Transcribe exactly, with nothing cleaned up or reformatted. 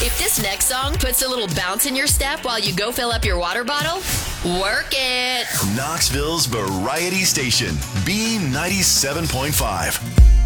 If this next song puts a little bounce in your step while you go fill up your water bottle, work it. Knoxville's Variety Station, B ninety-seven point five.